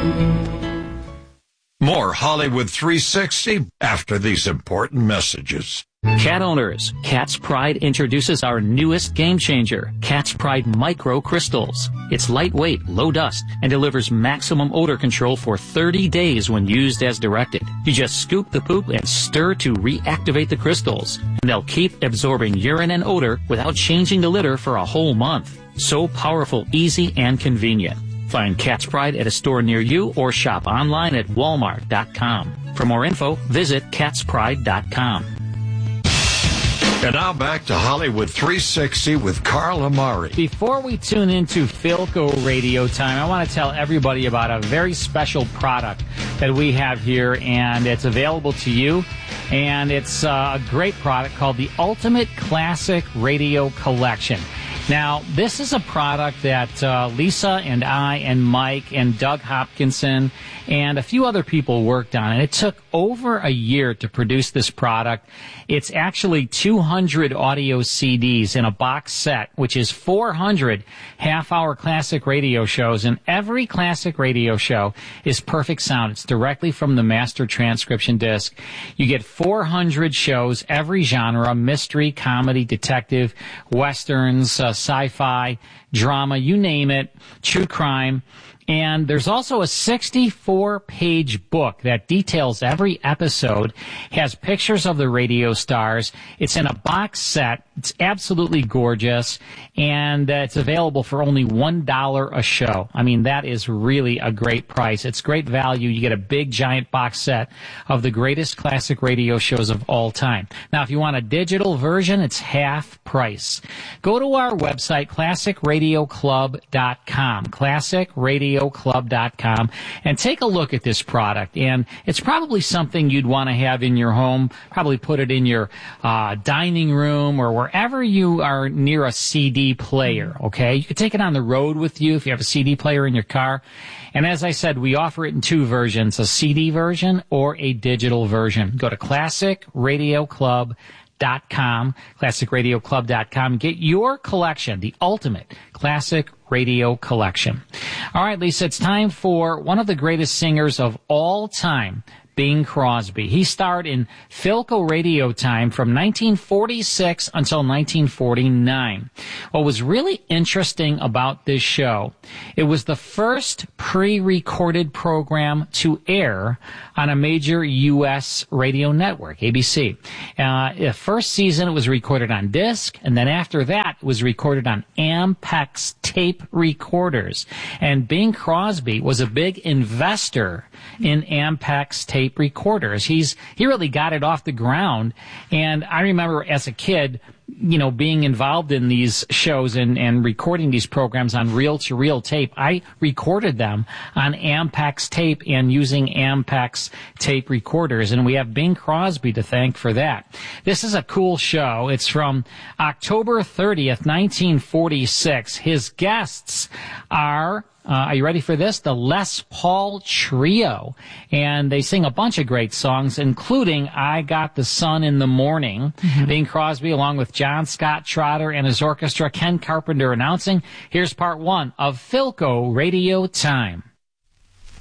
More Hollywood 360 after these important messages. Cat owners, Cat's Pride introduces our newest game changer, Cat's Pride Micro Crystals. It's lightweight, low dust, and delivers maximum odor control for 30 days when used as directed. You just scoop the poop and stir to reactivate the crystals, and they'll keep absorbing urine and odor without changing the litter for a whole month. So powerful, easy, and convenient. Find Cat's Pride at a store near you or shop online at walmart.com. For more info, visit catspride.com. And now back to Hollywood 360 with Carl Amari. Before we tune into Philco Radio Time, I want to tell everybody about a very special product that we have here, and it's available to you. And it's a great product called the Ultimate Classic Radio Collection. Now, this is a product that Lisa and I and Mike and Doug Hopkinson and a few other people worked on. And it took over a year to produce this product. It's actually 200 audio CDs in a box set, which is 400 half-hour classic radio shows. And every classic radio show is perfect sound. It's directly from the master transcription disc. You get 400 shows, every genre, mystery, comedy, detective, westerns, sci-fi, drama, you name it, true crime. And there's also a 64-page book that details every episode, has pictures of the radio stars. It's in a box set. It's absolutely gorgeous, and it's available for only $1 a show. I mean, that is really a great price. It's great value. You get a big, giant box set of the greatest classic radio shows of all time. Now, if you want a digital version, it's half price. Go to our website, classicradioclub.com, classicradioclub.com, and take a look at this product. And it's probably something you'd want to have in your home, probably put it in your dining room or wherever you are near a CD player, okay? You could take it on the road with you if you have a CD player in your car. And as I said, we offer it in two versions, a CD version or a digital version. Go to classicradioclub.com, classicradioclub.com. Get your collection, the ultimate classic radio collection. All right, Lisa, it's time for one of the greatest singers of all time, Bing Crosby. He starred in Philco Radio Time from 1946 until 1949. What was really interesting about this show, it was the first pre-recorded program to air on a major U.S. radio network, ABC. The first season, it was recorded on disc, and then after that, it was recorded on Ampex tape recorders. And Bing Crosby was a big investor in Ampex tape recorders. He really got it off the ground. And I remember as a kid, you know, being involved in these shows and recording these programs on reel-to-reel tape. I recorded them on Ampex tape and using Ampex tape recorders, and we have Bing Crosby to thank for that. This is a cool show. It's from October 30th, 1946. His guests are you ready for this? The Les Paul Trio. And they sing a bunch of great songs, including I Got the Sun in the Morning. Mm-hmm. Bing Crosby, along with John Scott Trotter and his orchestra, Ken Carpenter announcing. Here's part one of Philco Radio Time.